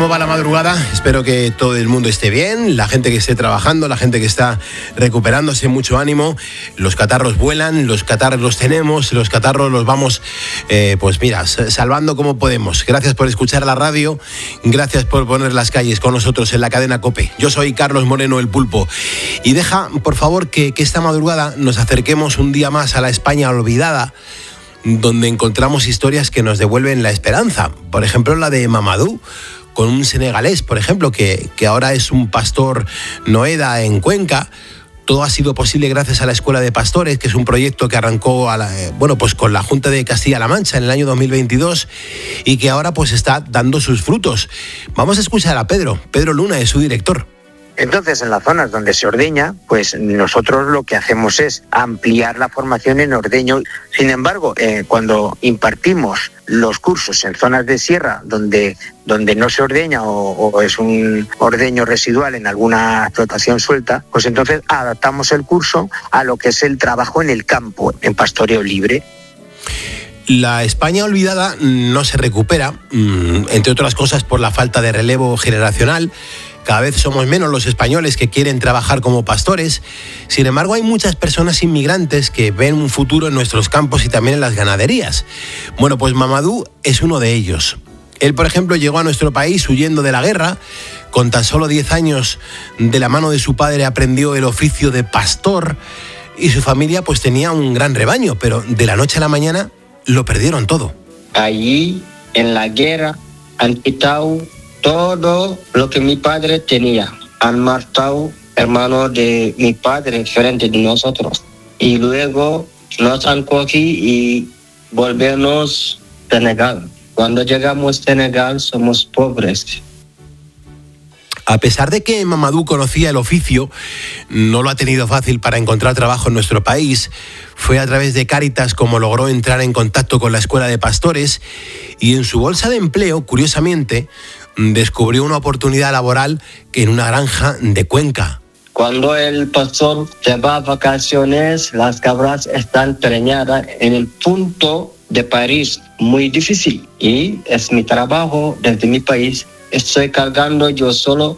va la madrugada? Espero que todo el mundo esté bien, la gente que esté trabajando, la gente que está recuperándose, mucho ánimo. Los catarros vuelan, los catarros los tenemos, los catarros los vamos, pues mira, salvando como podemos. Gracias por escuchar la radio, gracias por poner las calles con nosotros en la cadena COPE. Yo soy Carlos Moreno, el Pulpo. Y deja, por favor, que esta madrugada nos acerquemos un día más a la España olvidada, donde encontramos historias que nos devuelven la esperanza. Por ejemplo, la de Mamadou, con un senegalés, por ejemplo, que ahora es un pastor noeda en Cuenca. Todo ha sido posible gracias a la Escuela de Pastores, que es un proyecto que arrancó pues con la Junta de Castilla-La Mancha en el año 2022 y que ahora pues está dando sus frutos. Vamos a escuchar a Pedro Luna, es su director. Entonces, en las zonas donde se ordeña, pues nosotros lo que hacemos es ampliar la formación en ordeño. Sin embargo, cuando impartimos los cursos en zonas de sierra donde no se ordeña o es un ordeño residual en alguna explotación suelta, pues entonces adaptamos el curso a lo que es el trabajo en el campo, en pastoreo libre. La España olvidada no se recupera, entre otras cosas por la falta de relevo generacional. Cada vez somos menos los españoles que quieren trabajar como pastores. Sin embargo, hay muchas personas inmigrantes que ven un futuro en nuestros campos y también en las ganaderías. Bueno, pues Mamadou es uno de ellos. Él, por ejemplo, llegó a nuestro país huyendo de la guerra. Con tan solo 10 años, de la mano de su padre, aprendió el oficio de pastor y su familia pues tenía un gran rebaño, pero de la noche a la mañana lo perdieron todo. Allí, en la guerra, han quitado todo lo que mi padre tenía. Han matado hermanos de mi padre frente de nosotros. Y luego nos han cogido y volvernos a Senegal. Cuando llegamos a Senegal somos pobres. A pesar de que Mamadou conocía el oficio, no lo ha tenido fácil para encontrar trabajo en nuestro país. Fue a través de Cáritas como logró entrar en contacto con la Escuela de Pastores y en su bolsa de empleo, curiosamente, descubrió una oportunidad laboral en una granja de Cuenca. Cuando el pastor se va a vacaciones, las cabras están preñadas en el punto de París, muy difícil. Y es mi trabajo desde mi país. Estoy cargando yo solo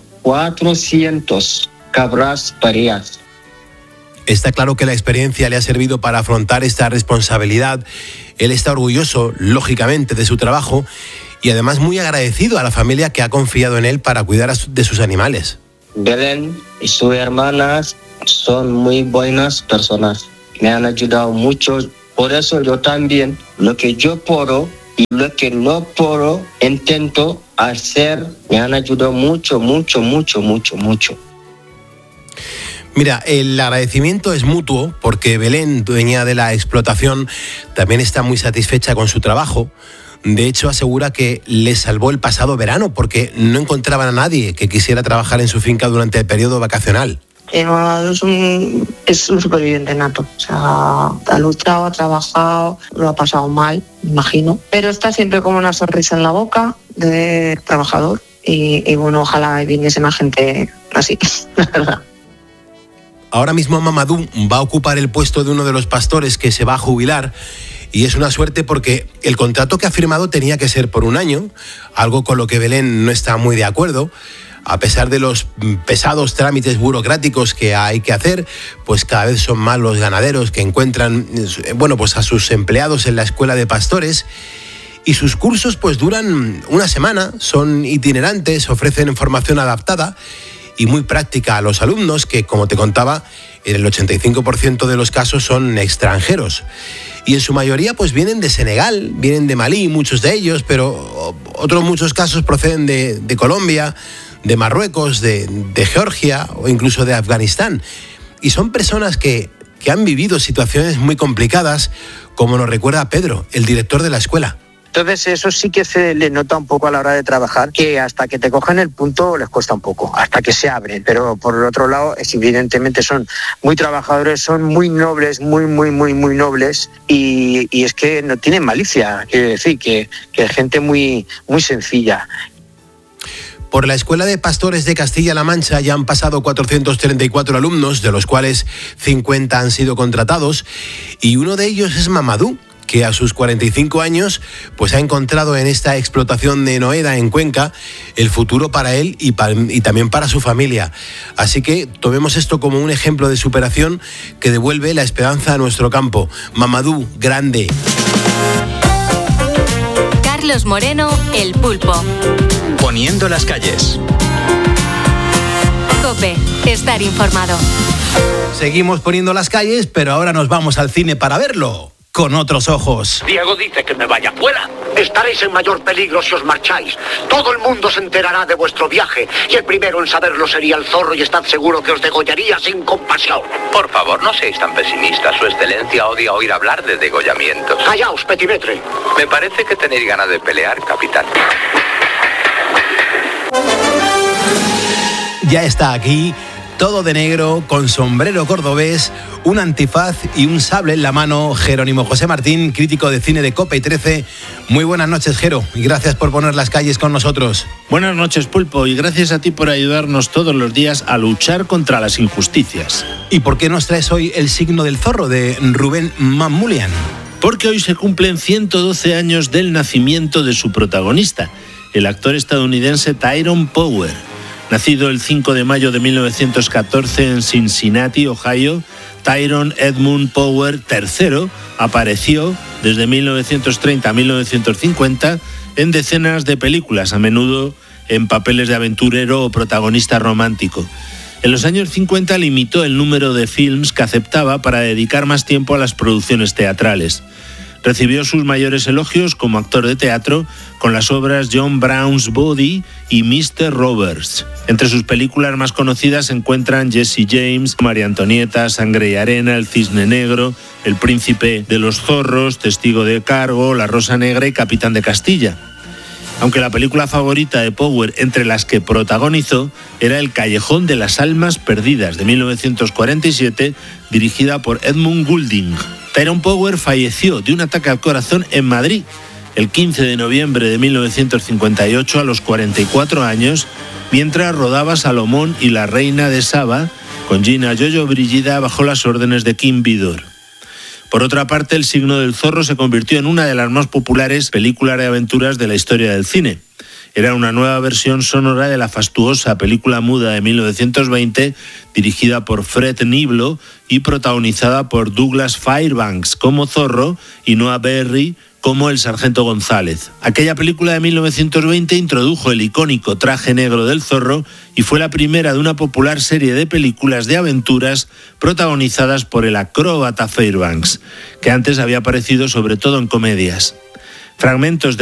400 cabras paridas. Está claro que la experiencia le ha servido para afrontar esta responsabilidad. Él está orgulloso, lógicamente, de su trabajo y además muy agradecido a la familia que ha confiado en él para cuidar de sus animales. Belén y sus hermanas son muy buenas personas. Me han ayudado mucho. Por eso yo también, lo que yo puedo y lo que no puedo, intento hacer. Me han ayudado mucho. Mira, el agradecimiento es mutuo porque Belén, dueña de la explotación, también está muy satisfecha con su trabajo. De hecho, asegura que le salvó el pasado verano porque no encontraban a nadie que quisiera trabajar en su finca durante el periodo vacacional. Es un superviviente nato. O sea, ha luchado, ha trabajado, lo ha pasado mal, me imagino. Pero está siempre con una sonrisa en la boca de trabajador. Y bueno, ojalá viniese más gente así, la verdad. Ahora mismo Mamadou va a ocupar el puesto de uno de los pastores que se va a jubilar. Y es una suerte porque el contrato que ha firmado tenía que ser por un año, algo con lo que Belén no está muy de acuerdo. A pesar de los pesados trámites burocráticos que hay que hacer, pues cada vez son más los ganaderos que encuentran, pues a sus empleados en la Escuela de Pastores. Y sus cursos pues duran una semana, son itinerantes, ofrecen formación adaptada y muy práctica a los alumnos que, como te contaba, en el 85% de los casos son extranjeros. Y en su mayoría pues vienen de Senegal, vienen de Malí, muchos de ellos, pero otros muchos casos proceden de Colombia, de Marruecos, de Georgia o incluso de Afganistán. Y son personas que han vivido situaciones muy complicadas, como nos recuerda Pedro, el director de la escuela. Entonces eso sí que se le nota un poco a la hora de trabajar, que hasta que te cogen el punto les cuesta un poco, hasta que se abren. Pero por el otro lado, evidentemente son muy trabajadores, son muy nobles, muy nobles y es que no tienen malicia, quiero decir, que es gente muy sencilla. Por la Escuela de Pastores de Castilla-La Mancha ya han pasado 434 alumnos, de los cuales 50 han sido contratados, y uno de ellos es Mamadou, que a sus 45 años pues ha encontrado en esta explotación de Noeda en Cuenca el futuro para él y también para su familia. Así que tomemos esto como un ejemplo de superación que devuelve la esperanza a nuestro campo. Mamadou, grande. Carlos Moreno, El Pulpo. Poniendo las calles. COPE, estar informado. Seguimos poniendo las calles, pero ahora nos vamos al cine para verlo con otros ojos. Diego dice que me vaya fuera. Estaréis en mayor peligro si os marcháis. Todo el mundo se enterará de vuestro viaje y el primero en saberlo sería el zorro y estad seguro que os degollaría sin compasión. Por favor, no seáis tan pesimistas. Su excelencia odia oír hablar de degollamientos. Callaos, petimetre. Me parece que tenéis ganas de pelear, capitán. Ya está aquí, todo de negro, con sombrero cordobés, un antifaz y un sable en la mano, Jerónimo José Martín, crítico de cine de COPE y 13. Muy buenas noches, Jero, y gracias por poner las calles con nosotros. Buenas noches, Pulpo, y gracias a ti por ayudarnos todos los días a luchar contra las injusticias. ¿Y por qué nos traes hoy El signo del zorro, de Rubén Mamoulian? Porque hoy se cumplen 112 años del nacimiento de su protagonista, el actor estadounidense Tyrone Power. Nacido el 5 de mayo de 1914 en Cincinnati, Ohio, Tyrone Edmund Power III apareció desde 1930 a 1950 en decenas de películas, a menudo en papeles de aventurero o protagonista romántico. En los años 50 limitó el número de films que aceptaba para dedicar más tiempo a las producciones teatrales. Recibió sus mayores elogios como actor de teatro con las obras John Brown's Body y Mr. Roberts. Entre sus películas más conocidas se encuentran Jesse James, María Antonieta, Sangre y Arena, El Cisne Negro, El Príncipe de los Zorros, Testigo de Cargo, La Rosa Negra y Capitán de Castilla. Aunque la película favorita de Power entre las que protagonizó era El Callejón de las Almas Perdidas, de 1947, dirigida por Edmund Goulding. Tyrone Power falleció de un ataque al corazón en Madrid el 15 de noviembre de 1958 a los 44 años, mientras rodaba Salomón y la Reina de Saba con Gina Llollobrigida bajo las órdenes de Kim Vidor. Por otra parte, El signo del zorro se convirtió en una de las más populares películas de aventuras de la historia del cine. Era una nueva versión sonora de la fastuosa película muda de 1920, dirigida por Fred Niblo y protagonizada por Douglas Fairbanks como Zorro y Noah Beery como el Sargento González. Aquella película de 1920 introdujo el icónico traje negro del zorro y fue la primera de una popular serie de películas de aventuras protagonizadas por el acróbata Fairbanks, que antes había aparecido sobre todo en comedias. Fragmentos de